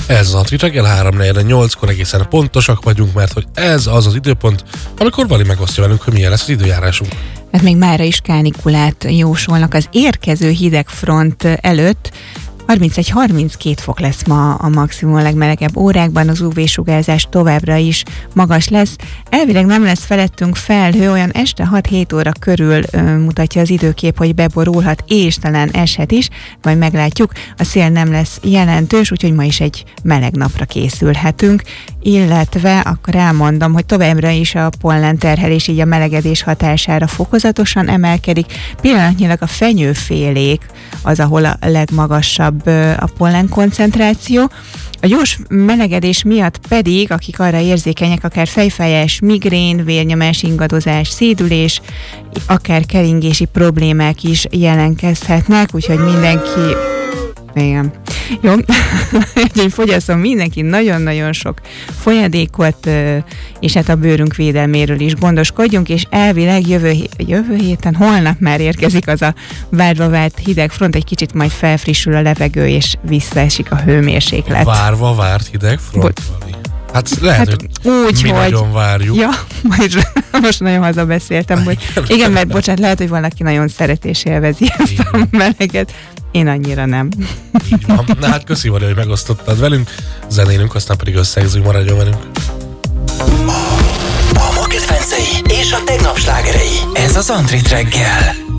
Ez az Antrit reggel 3:48-kor egészen pontosak vagyunk, mert hogy ez az az időpont, amikor Vali megosztja velünk, hogy milyen lesz az időjárásunk. Mert még mára is kánikulát jósolnak az érkező hideg front előtt. 31-32 fok lesz ma a maximum a legmelegebb órákban, az UV-sugárzás továbbra is magas lesz. Elvileg nem lesz felettünk felhő, olyan este 6-7 óra körül mutatja az időkép, hogy beborulhat, és talán eshet is, majd meglátjuk. A szél nem lesz jelentős, úgyhogy ma is egy meleg napra készülhetünk, illetve akkor elmondom, hogy továbbra is a pollen terhelés így a melegedés hatására fokozatosan emelkedik. Pillanatnyilag a fenyőfélék az, ahol a legmagasabb a pollen koncentráció. A gyors melegedés miatt pedig, akik arra érzékenyek, akár fejfájás, migrén, vérnyomás, ingadozás, szédülés, akár keringési problémák is jelentkezhetnek, úgyhogy mindenki... Igen. Jó, úgyhogy fogyasszon mindenki nagyon-nagyon sok folyadékot, és hát a bőrünk védelméről is gondoskodjunk, és elvileg jövő héten, holnap már érkezik az a várva várt hideg front, egy kicsit majd felfrissül a levegő, és visszaesik a hőmérséklet. Várva várt hideg front? Hát lehet, hogy úgy, mi nagyon várjuk. Ja, most nagyon hazabeszéltem, hogy igen, mert bocsánat, lehet, hogy valaki nagyon szereti és élvezi ezt a meleget. Én annyira nem. Így van. Na hát köszi, Vali, hogy megosztottad velünk. Zenélünk, aztán pedig összegzünk, maradjon velünk. A ma kedvencei és a tegnap slágerei. Ez az Antrit reggel.